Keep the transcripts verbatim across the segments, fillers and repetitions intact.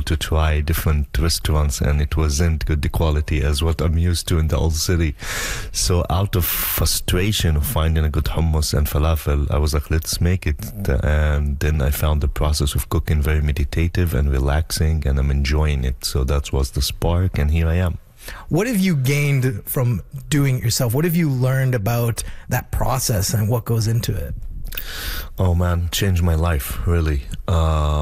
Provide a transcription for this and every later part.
to try different restaurants, and it wasn't good the quality as what I'm used to in the old city. So out of frustration of finding a good hummus and falafel, I was like, let's make it. And then I found the process of cooking very meditative and relaxing, and I'm enjoying it. So that was the spark, and here I am. What have you gained from doing it yourself? What have you learned about that process and what goes into it? Oh man, changed my life, really. Uh,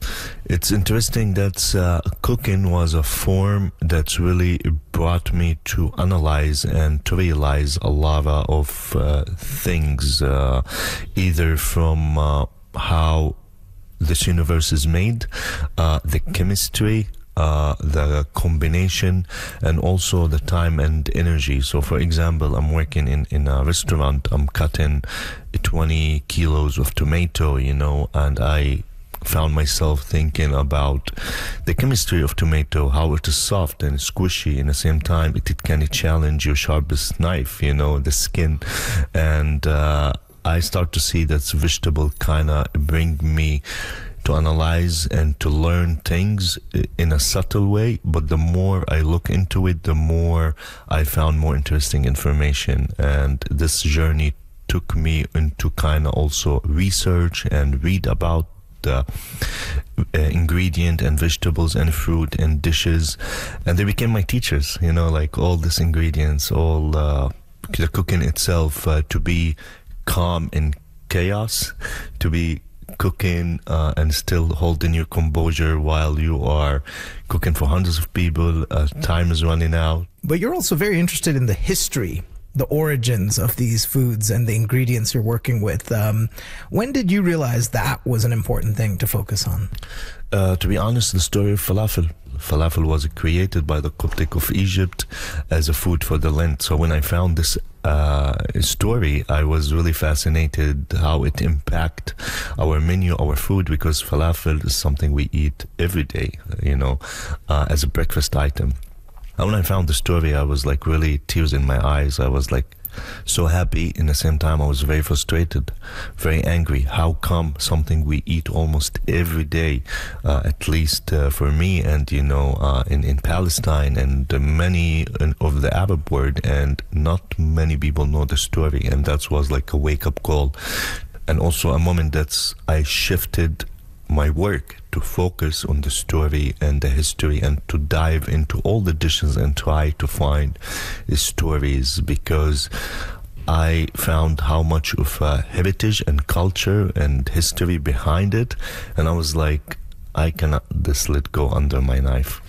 it's interesting that uh, cooking was a form that really brought me to analyze and to realize a lot of uh, things, uh, either from uh, how this universe is made, uh, the chemistry, Uh, the combination, and also the time and energy. So for example, I'm working in, in a restaurant, I'm cutting twenty kilos of tomato, you know, and I found myself thinking about the chemistry of tomato, how it is soft and squishy, in the same time it, it can challenge your sharpest knife, you know, the skin. And uh, I start to see that vegetable kind of bring me to analyze and to learn things in a subtle way, but the more I look into it, the more I found more interesting information. And this journey took me into kind of also research and read about the uh, ingredient and vegetables and fruit and dishes, and they became my teachers, you know, like all these ingredients, all uh, the cooking itself, uh, to be calm in chaos, to be cooking uh, and still holding your composure while you are cooking for hundreds of people. Uh, time is running out. But you're also very interested in the history, the origins of these foods and the ingredients you're working with. Um, when did you realize that was an important thing to focus on? Uh, to be honest, the story of falafel. Falafel was created by the Coptic of Egypt as a food for the Lent. So when I found this uh, story, I was really fascinated how it impact our menu, our food, because falafel is something we eat every day, you know, uh, as a breakfast item. And when I found the story, I was like really tears in my eyes. I was like so happy. In the same time, I was very frustrated, very angry. How come something we eat almost every day, uh, at least uh, for me, and you know, uh, in in Palestine and uh, many uh, of the Arab world, and not many people know the story. And that was like a wake-up call, and also a moment that I shifted my work to focus on the story and the history, and to dive into all the dishes and try to find stories, because I found how much of uh, heritage and culture and history behind it, and I was like, I cannot just let go under my knife.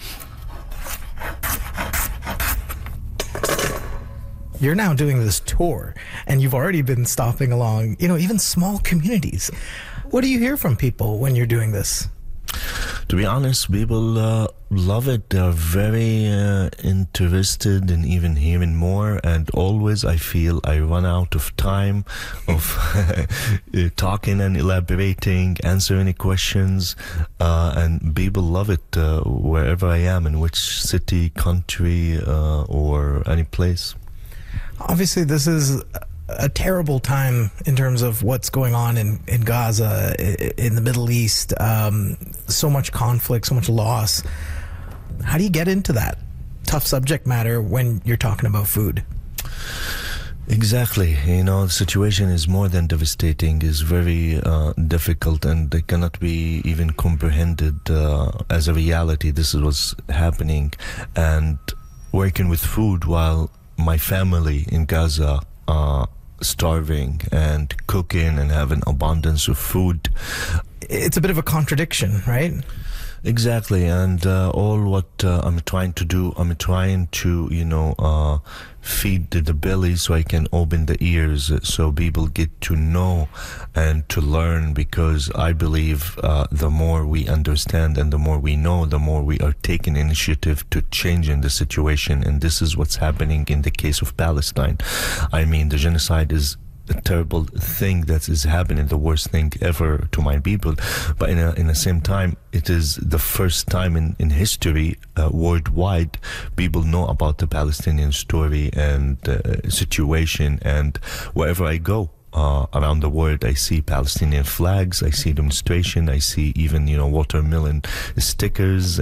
You're now doing this tour, and you've already been stopping along, you know, even small communities. What do you hear from people when you're doing this? To be honest, people uh, love it. They're very uh, interested in even hearing more, and always I feel I run out of time of talking and elaborating, answering any questions, uh, and people love it uh, wherever I am, in which city, country, uh, or any place. Obviously, this is a terrible time in terms of what's going on in, in Gaza, in the Middle East. Um, so much conflict, so much loss. How do you get into that tough subject matter when you're talking about food? Exactly. You know, the situation is more than devastating, is very uh, difficult, and they cannot be even comprehended uh, as a reality. This is what's happening. And working with food while my family in Gaza uh, starving, and cooking and having abundance of food. It's a bit of a contradiction, right? Exactly. And uh, all what uh, I'm trying to do, I'm trying to, you know, uh, feed the, the belly so I can open the ears, so people get to know and to learn, because I believe uh, the more we understand and the more we know, the more we are taking initiative to changing the situation. And this is what's happening in the case of Palestine. I mean, the genocide is a terrible thing that is happening, the worst thing ever to my people, but in a, in the same time, it is the first time in, in history uh, worldwide people know about the Palestinian story and uh, situation. And wherever I go uh, around the world, I see Palestinian flags, I see demonstration, I see even, you know, watermelon stickers,